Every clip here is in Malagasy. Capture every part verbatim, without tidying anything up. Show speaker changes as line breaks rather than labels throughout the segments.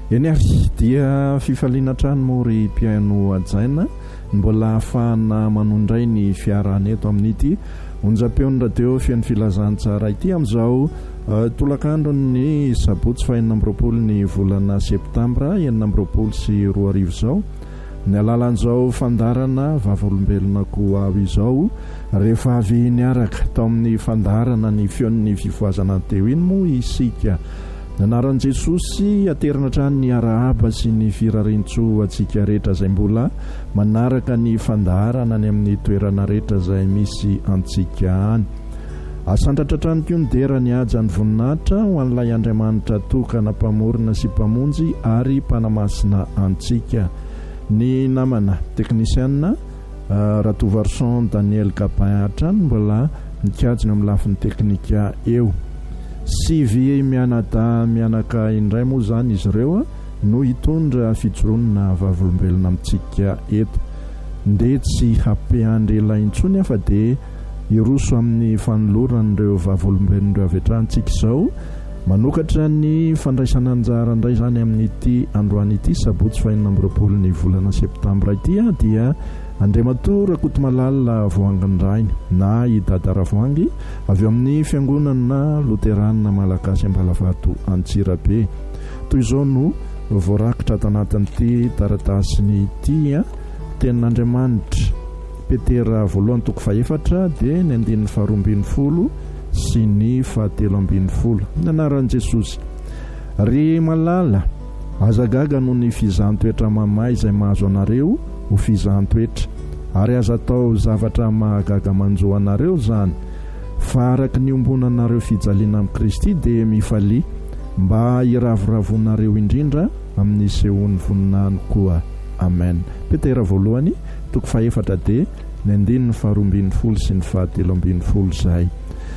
eny ary dia fifaliana trano mory mpiaino ajaina mbola ahafahana manondray ny fiarana eto amin'ity onjam-peon'ny radio fian'ny filazantsara ity amin'izao uh, tolakandro ny sabotsy fahenina amby roapolo ny volana septambra enina amby roapolo sy roa arivo izao ny alalan'izao fandarana vavolombelona koa ao izao rehefa avy niaraka tao amin'ny fandarana ny feon'ny fifoazana teo iny moa isika nanaran'i Jesosy aterina trano ny arahaba sy ny firarintso atsika rehetra izay mbola manaraka ny fandaharana ny amin'ny toerana rehetra izay misy antsika any. Asantatra trano koa ny dera ny aja ny voninahitra ho an'ilay Andriamanitra tokana mpamorona sy mpamonjy ary mpanamasina antsika. Ny namana teknisianina uh, Ratovarson Daniel Capin atrano mbola nikajony amin'ny lafin'ny teknika eo. Sivy mianata mianaka indray moa zany izy ireo no hitondra fijoroana vavolombelona amintsika eto. Nde tsy hampeandrela intsony fa dia iroso amin'ny fanoloran'ireo vavolombelon'ireo avy hatranintsika izao manokatra ny fandraisana anjara indray zany amin'ity androany ity sabotsy fahenina amby roapolo ny volana septambra ity dia Andriamatoa Rakotomalala Voangandrainy na i Dada Ravoangy avy amin'ny fiangonana Luteranina Malagasy Ambalavato Antsirabe. Toy izao no voarakitra tanatin'ity taratasiny ity tenin'Andriamanitra Petera voalohany toko faefatra dia ny andininy faharoa ambin'ny folo sy ny fahatelo ambin'ny folo. Ny anaran'i Jesosy ry malala azagaga noho ny fizaham-toetra mamay izay mahazo anareo ho fizaham-toetra ary aza atao zavatra mahagaga manjo anareo zany fa araka ny ombonanareo fijaliana amin'i Kristy dia mifalia mba hiravoravonareo indrindra amin'ny sehoan'ny voninahiny koa. Amen. Petera voalohany toko faefatra dia ny andininy faharoa ambin'ny folo sy ny fahatelo ambin'ny folo zay.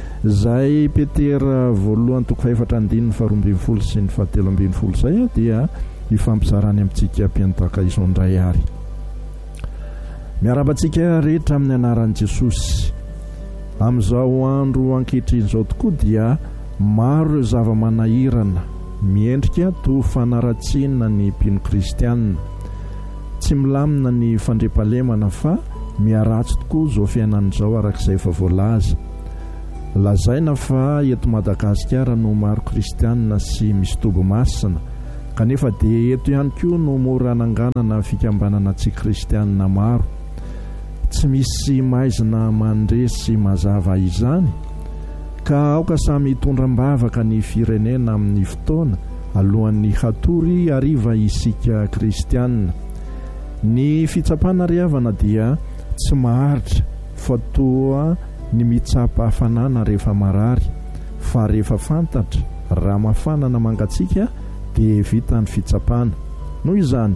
Zay Petera voalohany toko faefatra andininy faharoa ambin'ny folo sy ny fahatelo ambin'ny folo zay dia ifampizarany amintsika mpiantaka izao indray ary. Miarabantsika rehetra amin'ny anaran'i Jesosy. Amin'izao andro ankehitriny izao tokoa dia maro ireo zava-manahirana miendrika toa fanaratsiana ny mpino kristianina. Tsy milamina ny fandriampahalemana fa miaratsy tokoa izao fiainan'izao arak'izay efa voalaza. Lazaina fa eto Madagasikara no maro kristianina sy misy tobo masina kanefa dia eto ihany koa no mora hananganana fikambanana tsy kristianina maro. Tsy misy maizina mandresy mazava izany ka aoka samy hitondram-bavaka ny firenena amin'ny fotoana alohan'ny hatory ariva isika kristianina. Ny fitsapana riavana dia tsy maharitra fa toa ny mitsapa hafanana rehefa marary fa rehefa fantatra raha mafanana mangatsika dia vita ny fitsapana. Noho izany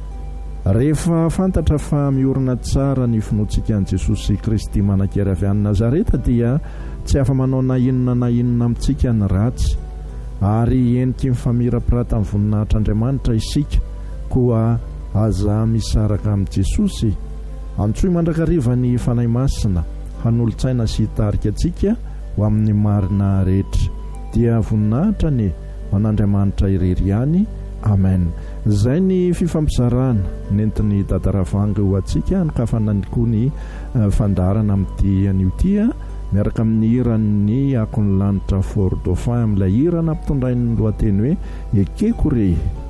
rehefa fantatra fa miorina tsara ny finoantsika an'i Jesosy Kristy manakera avy any Nazareta dia tsy afa manao na inona na inona amintsika ny ratsy ary eniky mifamirapirata amin'ny voninahitr'Andriamanitra isika koa aza misaraka amin'i Jesosy. Antsoy mandrakariva ny fanahy masina hanolotsaina sy hitarika antsika ho amin'ny marina rehetra dia voninahitra ny man'Andriamanitra irery ihany. Amen. Zay ny fifampizarana nentiny Dada Ravoangy ho antsika anokafanany koa ny uh, fandarana amin'ity anio ity miaraka amin'ny hiran'ny akon'ny lanitra Fort Dauphin amin'ilay hira nampitondrain'ny lohateny hoe ekeko re.